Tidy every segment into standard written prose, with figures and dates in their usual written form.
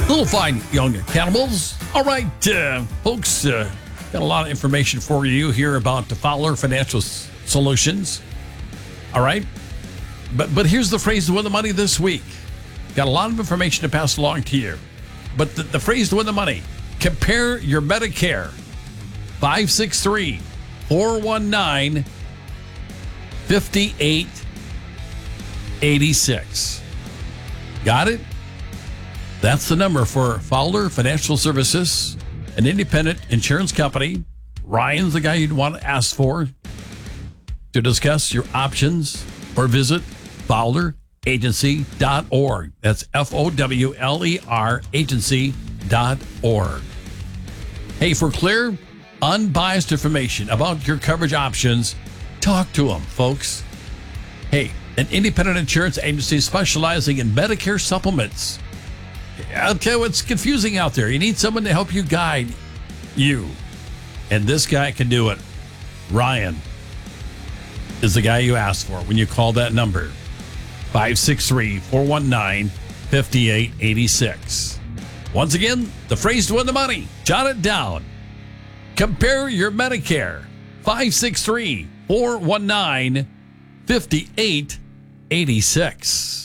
Little fine young cannibals. All right, folks, got a lot of information for you here about the Fowler Financial Solutions. All right, but here's the phrase to win the money this week. Got a lot of information to pass along to you. But the phrase to win the money, compare your Medicare. 563-419-5886. Got it? That's the number for Fowler Financial Services, an independent insurance company. Ryan's the guy you'd want to ask for to discuss your options, or visit FowlerAgency.org. That's FOWLER agency.org. Hey, for clear, unbiased information about your coverage options, talk to them, folks. Hey, an independent insurance agency specializing in Medicare supplements. I'll tell you what's confusing out there. You need someone to help you guide you. And this guy can do it. Ryan is the guy you ask for when you call that number. 563-419-5886. Once again, the phrase to win the money. Jot it down. Compare your Medicare. 563-419-5886.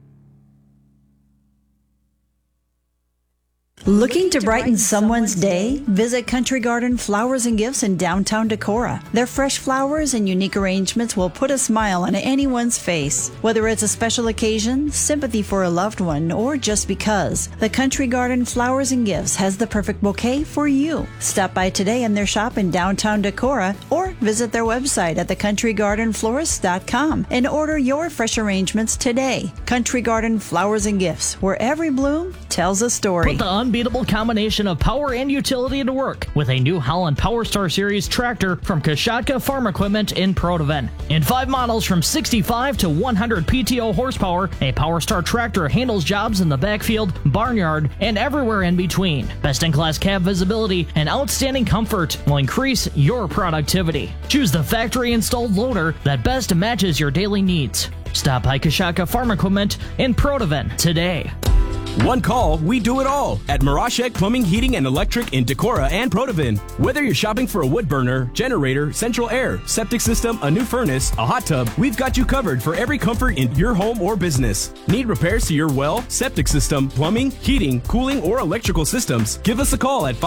Looking to brighten someone's day? Visit Country Garden Flowers and Gifts in downtown Decorah. Their fresh flowers and unique arrangements will put a smile on anyone's face. Whether it's a special occasion, sympathy for a loved one, or just because, the Country Garden Flowers and Gifts has the perfect bouquet for you. Stop by today in their shop in downtown Decorah or visit their website at thecountrygardenflorist.com and order your fresh arrangements today. Country Garden Flowers and Gifts, where every bloom tells a story. Put the unbeatable combination of power and utility to work with a New Holland PowerStar Series tractor from Kashatka Farm Equipment in Protoven. In 5 models from 65 to 100 PTO horsepower, a PowerStar tractor handles jobs in the backfield, barnyard, and everywhere in between. Best-in-class cab visibility and outstanding comfort will increase your productivity. Choose the factory-installed loader that best matches your daily needs. Stop by Kashatka Farm Equipment in Protoven today. One call, we do it all at Mirashek Plumbing, Heating, and Electric in Decorah and Protoven. Whether you're shopping for a wood burner, generator, central air, septic system, a new furnace, a hot tub, we've got you covered for every comfort in your home or business. Need repairs to your well, septic system, plumbing, heating, cooling, or electrical systems? Give us a call at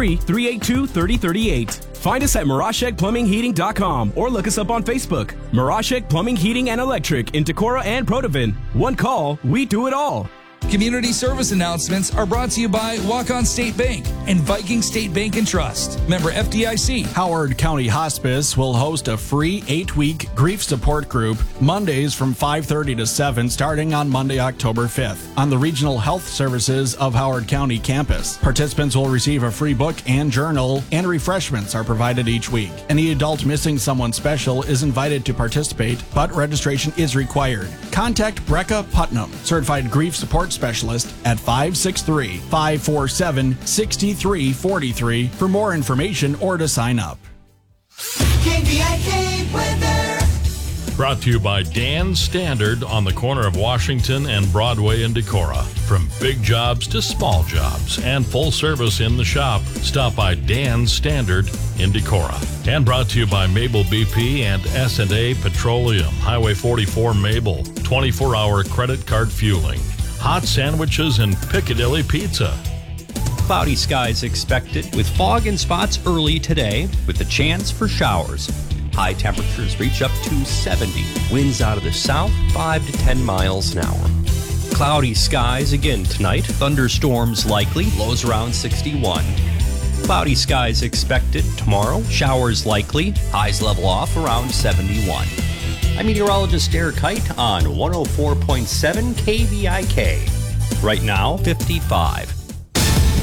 563-382-3038. Find us at MirashekPlumbingHeating.com or look us up on Facebook. Mirashek Plumbing, Heating, and Electric in Decorah and Protoven. One call, we do it all. Community service announcements are brought to you by Walk-On State Bank and Viking State Bank and Trust. Member FDIC. Howard County Hospice will host a free 8-week grief support group Mondays from 5:30 to 7 starting on Monday, October 5th on the Regional Health Services of Howard County campus. Participants will receive a free book and journal, and refreshments are provided each week. Any adult missing someone special is invited to participate, but registration is required. Contact Brecca Putnam, Certified Grief Support Specialist at 563-547-6343 for more information or to sign up. KVIK weather. Brought to you by Dan Standard on the corner of Washington and Broadway in Decorah. From big jobs to small jobs and full service in the shop, stop by Dan Standard in Decorah. And brought to you by Mabel BP and S&A Petroleum, Highway 44 Mabel, 24-hour credit card fueling. Hot sandwiches and Piccadilly Pizza. Cloudy skies expected with fog and spots early today with a chance for showers. High temperatures reach up to 70. Winds out of the south 5 to 10 miles an hour. Cloudy skies again tonight. Thunderstorms likely. Lows around 61. Cloudy skies expected tomorrow. Showers likely. Highs level off around 71. I'm meteorologist Eric Height on 104.7 KVIK. Right now, 55.